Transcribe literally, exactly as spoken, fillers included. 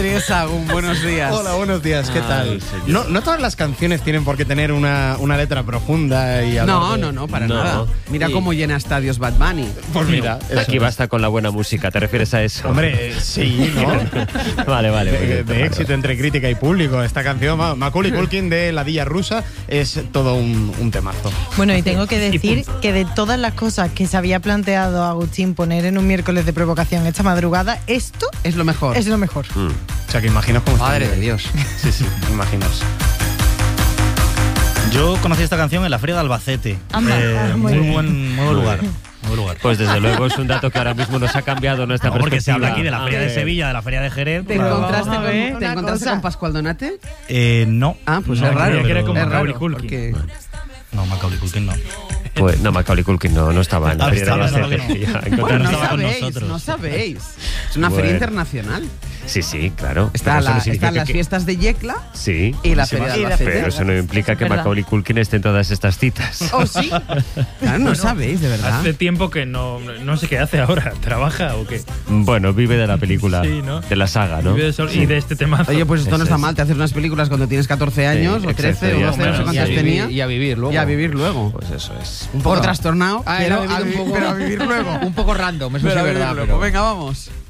Rodríguez Sagún, buenos días. Hola, buenos días, ¿qué Ay, tal? señor. No, no todas las canciones tienen por qué tener una, una letra profunda y hablar No, de- no, no, para No. nada. Mira Y- cómo llena estadios Bad Bunny. Pues mira, eso Aquí es. basta con la buena música, ¿te refieres a eso? Hombre, eh, sí, ¿no? Vale, vale. muy de, bien, de vale, éxito entre crítica y público. Esta canción, Ma- Macaulay Culkin de La Villa Rusa, es todo un, un temazo. Bueno, y tengo que decir que de todas las cosas que se había planteado Agustín poner en un miércoles de provocación esta madrugada, esto Es lo mejor. es lo mejor. Mm. O sea, que imaginaos cómo está. Madre de Dios. Sí, sí, imaginaos. Yo conocí esta canción en la Feria de Albacete. Anda, Eh, ah, muy muy, bien. buen, muy buen lugar. Muy buen lugar. Pues desde luego es un dato que ahora mismo nos ha cambiado nuestra No, porque se perspectiva. habla aquí de la Feria de Ah, Sevilla, de la Feria de Jerez. ¿Te Pero encontraste, vamos a ver con, ¿te una encontraste cosa. con Pascual Donate? Eh, no. Ah, pues No, es raro. creía que era es como raro, Macaulay Culkin. porque- No, Macaulay Culkin no. Pues no, Macaulay Culkin no, no estaba en la Ah, feria de estaba, no, Albacete. no. Ya, Bueno, encontrarnos- no estaba con sabéis, nosotros. no sabéis. Es una Bueno. feria internacional. Sí, sí, claro. Está Pero eso la- no significa están las que- fiestas de Yecla Sí. y la Sí, feria de Y la Albacete. Pero eso no implica que verdad. Macaulay Culkin esté en todas estas citas. ¿Oh, sí? Claro, no sabéis, de verdad. Hace tiempo que no, no sé qué hace ahora. ¿Trabaja o qué? Bueno, vive de la película, Sí, ¿no? de la saga, ¿no? Vive de sol- Sí. Y de este temazo. Oye, pues esto no Eso está es. mal. Te haces unas películas cuando tienes catorce años, o exacto, trece, o ya doce, no sé está. cuántas Y a vivir- tenía. y a vivir luego. Y a vivir luego. Pues eso es. Un poco trastornado, Ah, pero, era a, un vi- poco- pero a vivir luego. Un poco random, eso Pero sí a es vivir verdad. luego. Pero... Venga, vamos.